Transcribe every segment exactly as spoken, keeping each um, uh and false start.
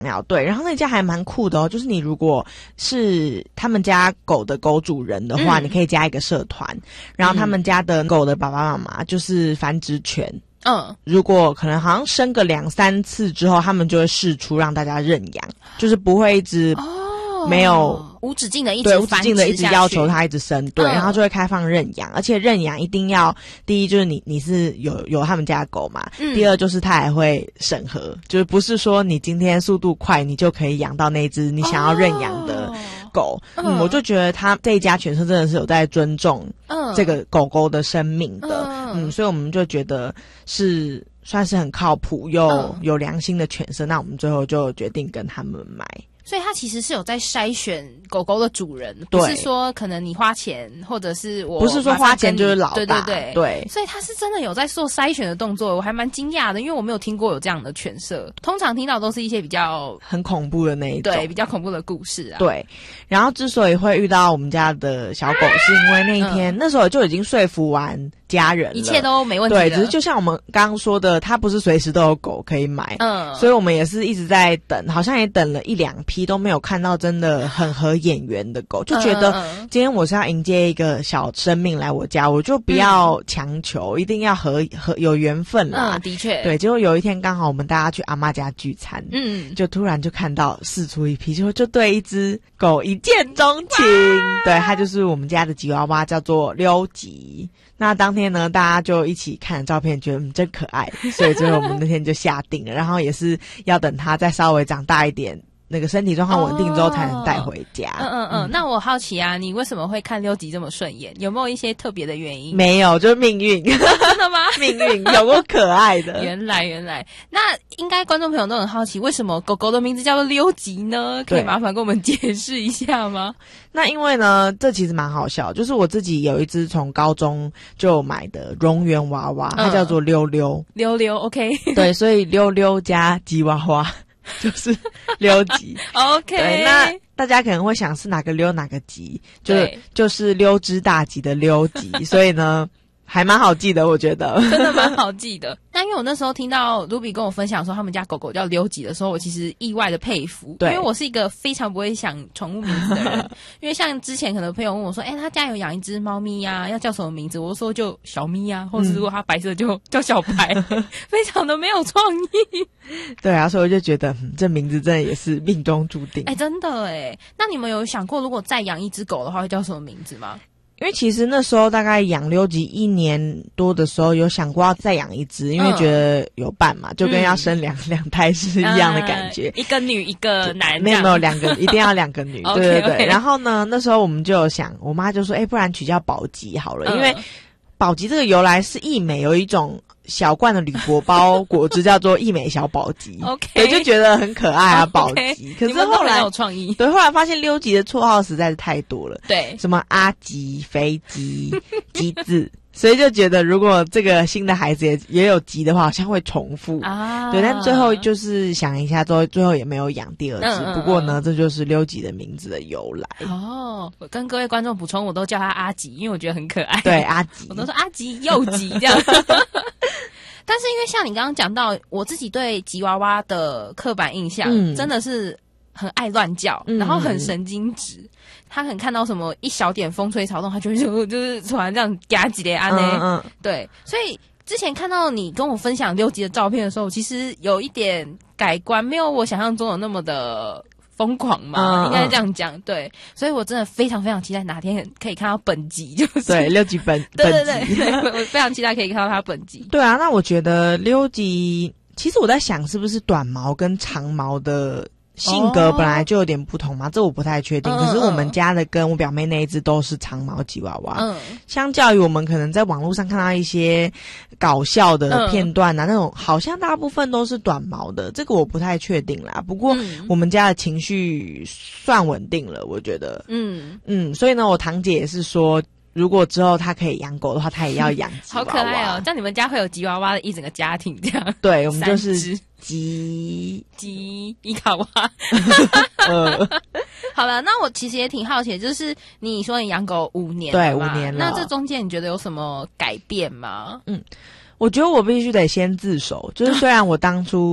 要。对，然后那家还蛮酷的哦，就是你如果是他们家狗的狗主人的话，嗯、你可以加一个社团，然后他们家的狗的爸爸妈妈就是繁殖权。嗯，如果可能好像生个两三次之后，他们就会释出让大家认养，就是不会一直没有、哦、 无止境的一直对无止境的一直要求他一直生，对、嗯，然后就会开放认养，而且认养一定要第一就是你你是有有他们家的狗嘛、嗯，第二就是他还会审核，就是不是说你今天速度快你就可以养到那只你想要认养的狗，哦、嗯，我就觉得他这一家犬舍真的是有在尊重这个狗狗的生命的，嗯，嗯所以我们就觉得是算是很靠谱又有良心的犬舍，那我们最后就决定跟他们买。 所以他其实是有在筛选狗狗的主人，不是说可能你花钱或者是我不是说花钱就是老大， 对对对对， 所以他是真的有在做筛选的动作，我还蛮惊讶的，因为我没有听过有这样的犬舍，通常听到都是一些比较很恐怖的那一种， 对，比较恐怖的故事啊。 对，然后之所以会遇到我们家的小狗，是因为那一天、嗯、那时候就已经说服完家人了， 一切都没问题了。 对，只是就像我们刚刚说的，它不是随时都有狗可以买，嗯，所以我们也是一直在等，好像也等了一两批都没有看到真的很合眼缘的狗，就觉得今天我是要迎接一个小生命来我家，我就不要强求，嗯、一定要合合有缘分啦。 嗯，的确， 对。结果有一天刚好我们大家去阿嬷家聚餐，嗯，就突然就看到释出一批，就就对一只狗一见钟情，对，它就是我们家的吉娃娃，叫做溜吉。那当天呢，大家就一起看照片，觉得嗯真可爱，所以最后我们那天就下定了，然后也是要等它再稍微长大一点，那个身体状况稳定之后才能带回家。 嗯嗯嗯。那我好奇啊，你为什么会看溜吉这么顺眼？有没有一些特别的原因？ 没有，就是命运。真的吗？ 命运有够可爱的。 原来原来，那应该观众朋友都很好奇，为什么狗狗的名字叫做溜吉呢？可以麻烦跟我们解释一下吗？ 那因为呢，这其实蛮好笑，就是我自己有一只从高中就买的蝾螈娃娃，它叫做溜溜。 溜溜 ，OK。 对，所以溜溜加吉娃娃就是溜吉。 OK。 对，那大家可能会想是哪个溜哪个吉，就就是溜之大吉的溜吉，所以呢。还蛮好记的，我觉得真的蛮好记的。那因为我那时候听到 Ruby 跟我分享说他们家狗狗叫溜吉的时候，我其实意外的佩服，对，因为我是一个非常不会想宠物名字的人。因为像之前可能朋友问我说，哎、欸，他家有养一只猫咪呀、啊，要叫什么名字？我说就小咪呀、啊，或是如果它白色就叫小白，非常的没有创意。 对啊，所以我就觉得、嗯、这名字真的也是命中注定。 哎、欸，真的哎。那你们有想过，如果再养一只狗的话，会叫什么名字吗？ 因为其实那时候大概养溜吉一年多的时候，有想过要再养一只，因为觉得有伴嘛，嗯、就跟要生两两、嗯、胎是一样的感觉， 呃、一个女一个男， 没有没有两个，一定要两个女，对对对。Okay, okay. 然后呢，那时候我们就有想，我妈就说，哎，不然取叫宝吉好了，嗯、因为宝吉这个由来是义美有一种小罐的铝箔包果汁叫做义美小宝吉，OK， 对，就觉得很可爱啊，宝、okay, 吉。可是后来有创意， 对，后来发现溜吉的绰号实在是太多了， 对， 什么阿吉、肥吉、吉字，所以就觉得如果这个新的孩子也也有吉的话，好像会重复啊。对，但最后就是想一下之后，最后也没有养第二只。嗯嗯嗯不过呢，这就是溜吉的名字的由来。 哦，我跟各位观众补充，我都叫他阿吉，因为我觉得很可爱。 对，阿吉， 我都说阿吉又吉这样。但是因为像你刚刚讲到，我自己对吉娃娃的刻板印象、嗯、真的是很爱乱叫、嗯、然后很神经质，他可能看到什么一小点风吹草动，他就就就是突然这样嘎几咧安呢，嗯嗯，对，所以之前看到你跟我分享溜吉的照片的时候，其实有一点改观，没有我想象中有那么的疯狂嘛，嗯、应该这样讲，对，所以我真的非常非常期待哪天可以看到本集，就是对溜吉本， 对对对对，我非常期待可以看到它本集。 对啊，那我觉得溜吉，其实我在想是不是短毛跟长毛的性格本来就有点不同嘛，哦、这我不太确定。嗯、可是我们家的跟我表妹那一只都是长毛吉娃娃，嗯，相较于我们可能在网络上看到一些搞笑的片段啊，嗯、那种好像大部分都是短毛的，这个我不太确定啦。不过我们家的情绪算稳定了，我觉得，嗯嗯，所以呢，我堂姐也是说，如果之后她可以养狗的话，她也要养吉娃娃。 好可爱哦！这样你们家会有吉娃娃的一整个家庭这样？ 对，我们就是吉吉伊卡娃。呃、好了，那我其实也挺好奇，就是你说你养狗五年了嘛， 对，五年了。 那这中间你觉得有什么改变吗？ 嗯，我觉得我必须得先自首，就是虽然我当初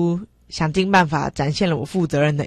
想尽办法展现了我负责任的